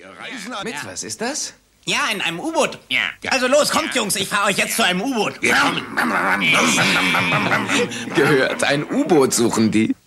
Mit, was ist das? Ja, in einem U-Boot. Ja. Also los, kommt, Jungs, ich fahre euch jetzt zu einem U-Boot. Wir kommen. Gehört, ein U-Boot suchen die.